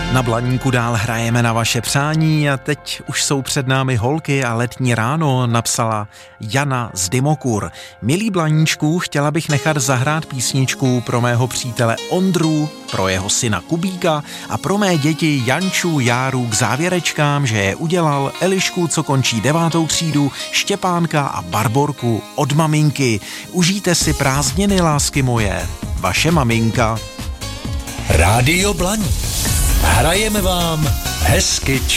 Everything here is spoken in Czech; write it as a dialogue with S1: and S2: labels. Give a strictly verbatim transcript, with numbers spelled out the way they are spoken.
S1: Na Blaníku dál hrajeme na vaše přání a teď už jsou před námi holky a letní ráno, napsala Jana z Dymokur. Milý Blaníčku, chtěla bych nechat zahrát písničku pro mého přítele Ondru, pro jeho syna Kubíka a pro mé děti Janču, Járu k závěrečkám, že je udělal, Elišku, co končí devátou třídu, Štěpánka a Barborku od maminky. Užijte si prázdniny, lásky moje. Vaše maminka.
S2: Rádio Blaník. Hrajeme vám hezky čas.